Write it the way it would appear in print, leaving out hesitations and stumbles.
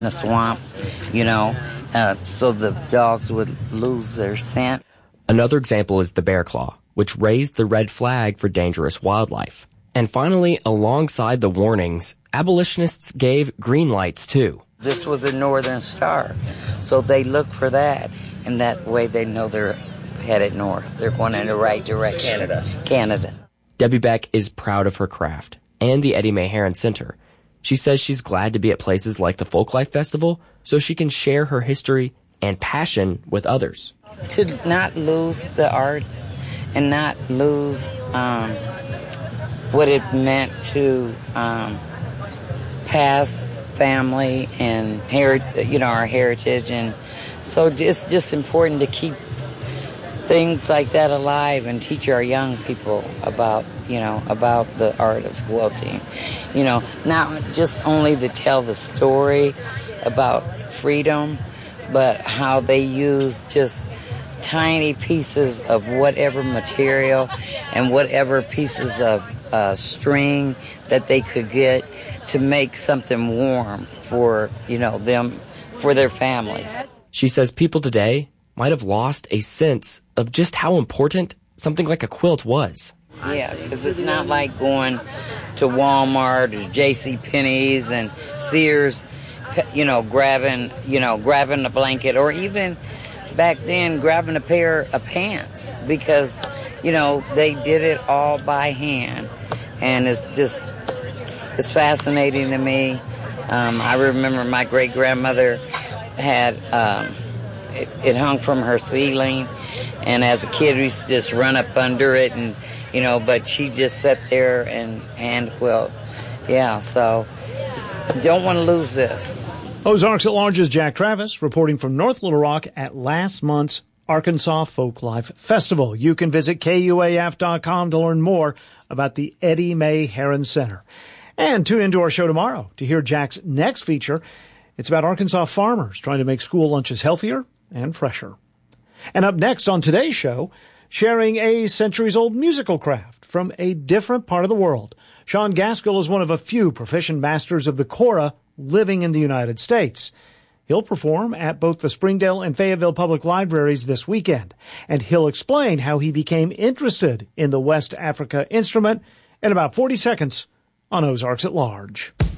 in the swamp, so the dogs would lose their scent. Another example is the bear claw, which raised the red flag for dangerous wildlife. And finally, alongside the warnings, abolitionists gave green lights too. This was the Northern Star, so they look for that, and that way they know they're headed north. They're going in the right direction. Canada. Debbie Beck is proud of her craft and the Eddie Mae Heron Center. She says she's glad to be at places like the Folklife Festival so she can share her history and passion with others. To not lose the art and not lose what it meant to pass family and our heritage, and so it's just important to keep things like that alive and teach our young people about the art of quilting. Not just only to tell the story about freedom, but how they use just tiny pieces of whatever material and whatever pieces of string that they could get to make something warm for, them, for their families. She says people today might have lost a sense of just how important something like a quilt was. Yeah, because it's not like going to Walmart or JCPenney's and Sears, grabbing a blanket, or even back then grabbing a pair of pants, because, they did it all by hand. And it's fascinating to me. I remember my great-grandmother had, it hung from her ceiling, and as a kid we used to just run up under it, and, but she just sat there and hand quilt. Yeah, so don't want to lose this. Ozarks at Large's Jack Travis reporting from North Little Rock at last month's Arkansas Folklife Festival. You can visit KUAF.com to learn more about the Eddie Mae Heron Center. And tune into our show tomorrow to hear Jack's next feature. It's about Arkansas farmers trying to make school lunches healthier and fresher. And up next on today's show, sharing a centuries-old musical craft from a different part of the world. Sean Gaskell is one of a few proficient masters of the kora living in the United States. He'll perform at both the Springdale and Fayetteville Public Libraries this weekend, and he'll explain how he became interested in the West Africa instrument in about 40 seconds on Ozarks at Large.